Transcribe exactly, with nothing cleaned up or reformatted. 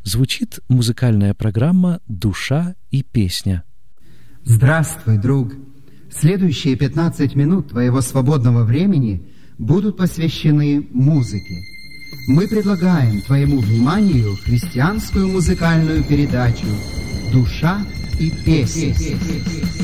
звучит музыкальная программа «Душа и песня». Здравствуй, друг! Следующие пятнадцать минут твоего свободного времени будут посвящены музыке. Мы предлагаем твоему вниманию христианскую музыкальную передачу «Душа и песня».